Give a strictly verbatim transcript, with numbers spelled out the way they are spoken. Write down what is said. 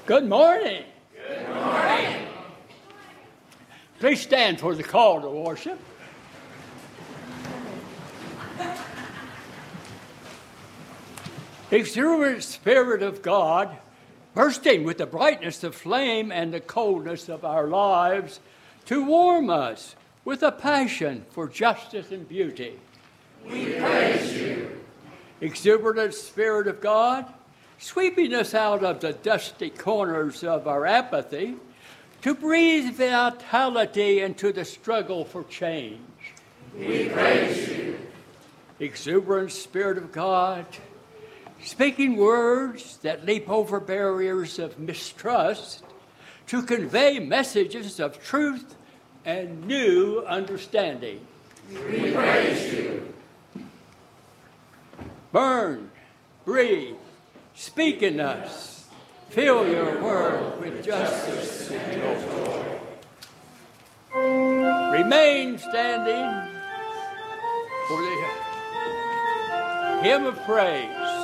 Good morning. Good morning. Please stand for the call to worship. Exuberant Spirit of God, bursting with the brightness of flame and the coldness of our lives, to warm us with a passion for justice and beauty. We praise you. Exuberant Spirit of God, sweeping us out of the dusty corners of our apathy to breathe vitality into the struggle for change. We praise you. Exuberant Spirit of God, speaking words that leap over barriers of mistrust to convey messages of truth and new understanding. We praise you. Burn, breathe, speak in us. Fill your world with justice and joy. Remain standing for the hymn of praise.